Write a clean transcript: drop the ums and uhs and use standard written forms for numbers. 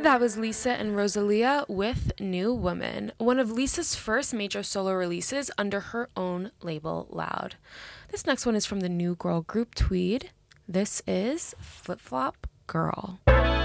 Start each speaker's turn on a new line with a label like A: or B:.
A: That was Lisa and Rosalia with New Woman, one of Lisa's first major solo releases under her own label, Loud. This next one is from the new girl group Tweed. This is Flip Flop Girl.